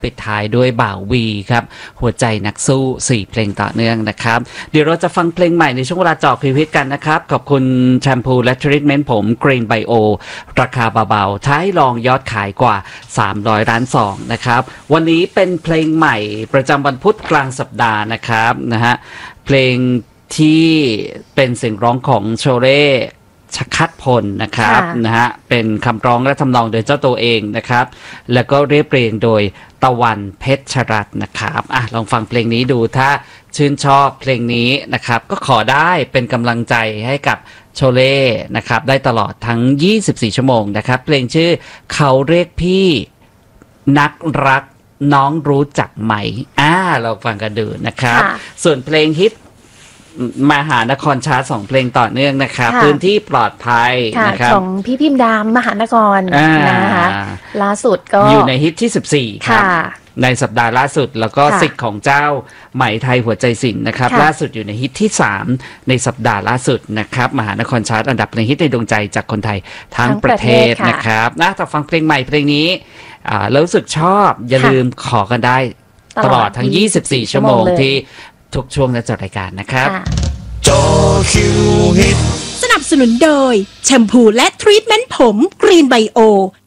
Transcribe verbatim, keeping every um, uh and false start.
ปิดท้ายด้วยบ่าววีครับหัวใจนักสู้สี่เพลงต่อเนื่องนะครับเดี๋ยวเราจะฟังเพลงใหม่ในช่วงเวลาเจาะคลิปฮิตกันนะครับขอบคุณแชมพูและทรีทเมนต์ผม Green Bio ราคาเบาๆท้ายลองยอดขายกว่าสามร้อยล้านซองนะครับวันนี้เป็นเพลงใหม่ประจำวันพุธกลางสัปดาห์นะครับนะฮะเพลงที่เป็นเสียงร้องของโชเล่ชคัดพลนะครับนะฮะเป็นคำร้องและทำนองโดยเจ้าตัวเองนะครับแล้วก็เรียบเรียงโดยตะวันเพชรรัตน์นะครับอ่ะลองฟังเพลงนี้ดูถ้าชื่นชอบเพลงนี้นะครับก็ขอได้เป็นกำลังใจให้กับโชเล่นะครับได้ตลอดทั้งยี่สิบสี่ชั่วโมงนะครับเพลงชื่อเขาเรียกพี่นักรักน้องรู้จักไหมอ่าเราฟังกันดูนะครับส่วนเพลงฮิตมหานครชาร์ตสองเพลงต่อเนื่องนะครับพื้นที่ปลอดภัยนะครับของพี่พิมพ์ดามมหานครนะคะล่าสุดก็อยู่ในฮิตที่สิบสี่ครับในสัปดาห์ล่าสุดแล้วก็สิทธิ์ของเจ้าไหมไทยหัวใจสินนะครับล่าสุดอยู่ในฮิตที่สามในสัปดาห์ล่าสุดนะครับมหานครชาร์ตอันดับเพลงฮิตในดวงใจจากคนไทยทั้งประเทศนะครับนะถ้าฟังเพลงใหม่เพลงนี้แล้วรู้สึกชอบอย่าลืมขอกันได้ตลอดทั้งยี่สิบสี่ชั่วโมงที่ทุกช่วงและจดรายการนะครับจอคิวฮิตสนับสนุนโดยแชมพูและทรีทเมนต์ผม Green Bio